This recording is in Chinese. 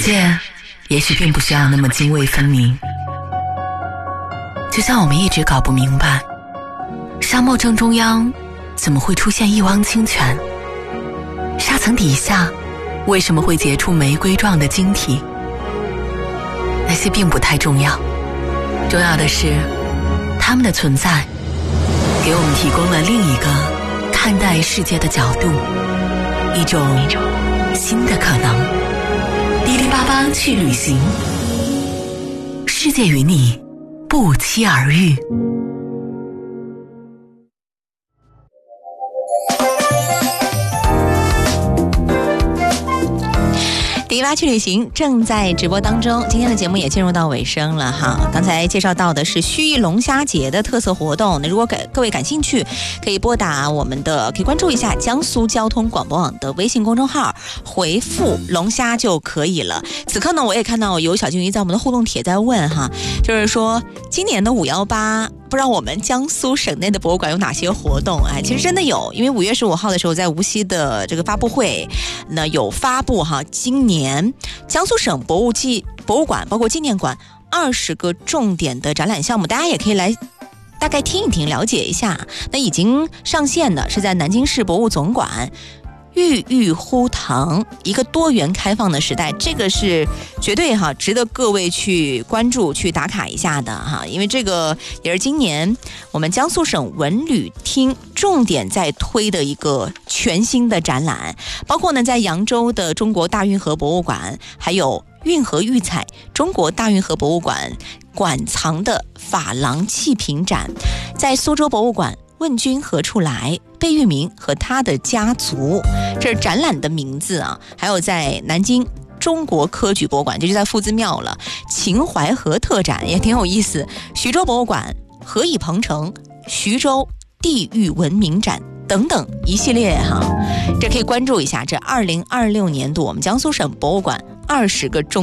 界也许并不需要那么泾渭分明，就像我们一直搞不明白，沙漠正中央怎么会出现一汪清泉，沙层底下为什么会结出玫瑰状的晶体。那些并不太重要，重要的是它们的存在给我们提供了另一个看待世界的角度，一种新的可能。滴滴巴巴去旅行，世界与你不期而遇。 迪拉去旅行正在直播当中，今天的节目也进入到尾声了哈。刚才介绍到的是盱眙龙虾节的特色活动，那如果各位感兴趣，可以拨打我们的，可以关注一下江苏交通广播网的微信公众号，回复龙虾就可以了。此刻呢，我也看到有小金鱼在我们的互动帖在问哈，就是说今年的518。不知道我们江苏省内的博物馆有哪些活动？哎，其实真的有，因为5月15号的时候，在无锡的这个发布会，那有发布哈，今年江苏省博物馆包括纪念馆20个重点的展览项目，大家也可以来大概听一听，了解一下。那已经上线的是在南京市博物总馆。郁郁乎堂，一个多元开放的时代，这个是绝对哈值得各位去关注、去打卡一下的哈，因为这个也是今年我们江苏省文旅厅重点在推的一个全新的展览，包括呢在扬州的中国大运河博物馆，还有运河育彩中国大运河博物馆馆藏的珐琅器品展，在苏州博物馆问君何处来，贝聿铭和他的家族，这是展览的名字啊。还有在南京中国科举博物馆，这就在夫子庙了，秦淮河特展也挺有意思。徐州博物馆何以鹏程，徐州地域文明展等等一系列哈，这可以关注一下。这2026年度我们江苏省博物馆20个重